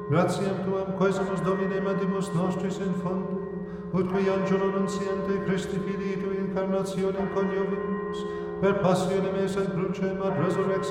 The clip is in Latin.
gratiam tuam quesumus Domine mandimus nostris in fondo, ut qui angelo nunciante Christi Filii tui incarnationem coniovimus, per passionem eis et crucem ad resurrectionem